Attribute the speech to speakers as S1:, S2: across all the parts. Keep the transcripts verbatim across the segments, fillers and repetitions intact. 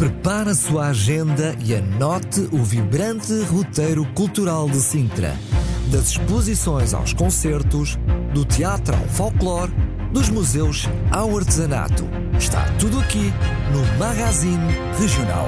S1: Prepare a sua agenda e anote o vibrante roteiro cultural de Sintra. Das exposições aos concertos, do teatro ao folclore, dos museus ao artesanato. Está tudo aqui no Magazine Regional.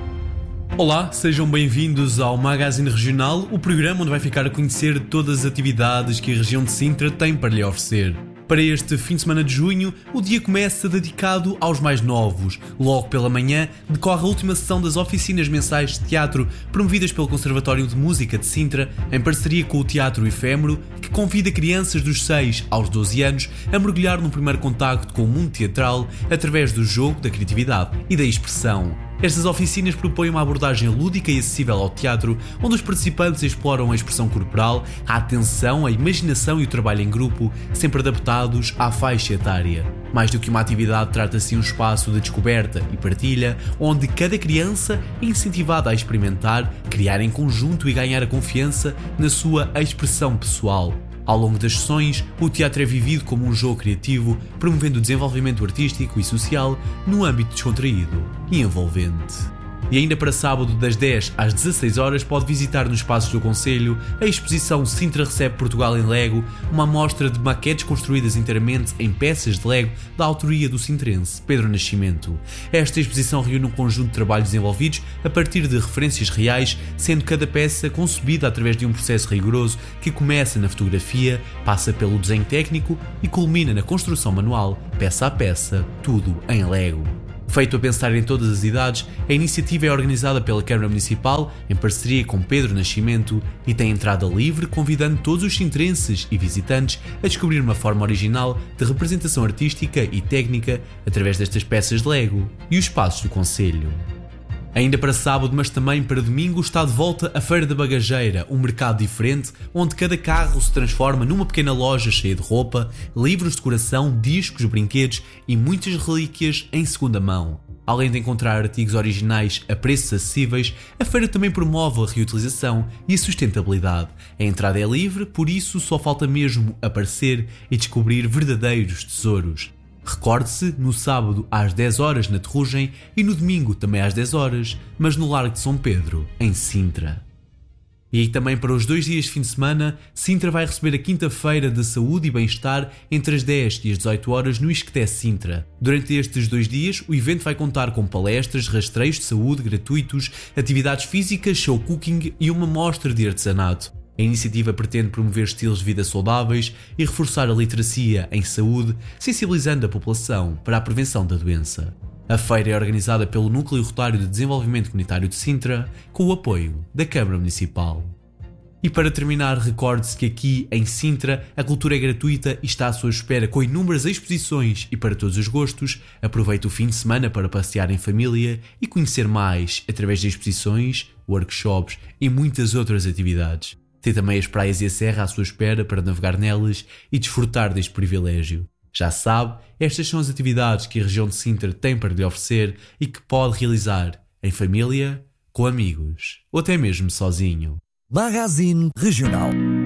S2: Olá, sejam bem-vindos ao Magazine Regional, o programa onde vai ficar a conhecer todas as atividades que a região de Sintra tem para lhe oferecer. Para este fim de semana de junho, o dia começa dedicado aos mais novos. Logo pela manhã, decorre a última sessão das oficinas mensais de teatro promovidas pelo Conservatório de Música de Sintra, em parceria com o Teatro Efêmero, que convida crianças dos seis aos doze anos a mergulhar no primeiro contacto com o mundo teatral através do jogo, da criatividade e da expressão. Estas oficinas propõem uma abordagem lúdica e acessível ao teatro, onde os participantes exploram a expressão corporal, a atenção, a imaginação e o trabalho em grupo, sempre adaptados à faixa etária. Mais do que uma atividade, trata-se de um espaço de descoberta e partilha, onde cada criança é incentivada a experimentar, criar em conjunto e ganhar a confiança na sua expressão pessoal. Ao longo das sessões, o teatro é vivido como um jogo criativo, promovendo o desenvolvimento artístico e social num âmbito descontraído e envolvente. E ainda para sábado, das dez às dezasseis horas, pode visitar nos espaços do Conselho a exposição Sintra Recebe Portugal em Lego, uma amostra de maquetes construídas inteiramente em peças de Lego da autoria do sintrense Pedro Nascimento. Esta exposição reúne um conjunto de trabalhos desenvolvidos a partir de referências reais, sendo cada peça concebida através de um processo rigoroso que começa na fotografia, passa pelo desenho técnico e culmina na construção manual, peça a peça, tudo em Lego. Feito a pensar em todas as idades, a iniciativa é organizada pela Câmara Municipal em parceria com Pedro Nascimento e tem entrada livre, convidando todos os sintrenses e visitantes a descobrir uma forma original de representação artística e técnica através destas peças de Lego e os espaços do Conselho. Ainda para sábado, mas também para domingo, está de volta a Feira da Bagageira, um mercado diferente onde cada carro se transforma numa pequena loja cheia de roupa, livros de decoração, discos, brinquedos e muitas relíquias em segunda mão. Além de encontrar artigos originais a preços acessíveis, a feira também promove a reutilização e a sustentabilidade. A entrada é livre, por isso só falta mesmo aparecer e descobrir verdadeiros tesouros. Recorde-se, no sábado às dez horas na Terrugem e no domingo também às dez horas, mas no Largo de São Pedro, em Sintra. E também para os dois dias de fim de semana, Sintra vai receber a Quinta-feira de Saúde e Bem-Estar entre as dez e as dezoito horas no Isqueté Sintra. Durante estes dois dias, o evento vai contar com palestras, rastreios de saúde gratuitos, atividades físicas, show cooking e uma mostra de artesanato. A iniciativa pretende promover estilos de vida saudáveis e reforçar a literacia em saúde, sensibilizando a população para a prevenção da doença. A feira é organizada pelo Núcleo Rotário de Desenvolvimento Comunitário de Sintra, com o apoio da Câmara Municipal. E para terminar, recorde-se que aqui em Sintra a cultura é gratuita e está à sua espera com inúmeras exposições e para todos os gostos. Aproveite o fim de semana para passear em família e conhecer mais através de exposições, workshops e muitas outras atividades. Tem também as praias e a serra à sua espera para navegar nelas e desfrutar deste privilégio. Já sabe, estas são as atividades que a região de Sintra tem para lhe oferecer e que pode realizar em família, com amigos ou até mesmo sozinho.
S1: Magazine Regional.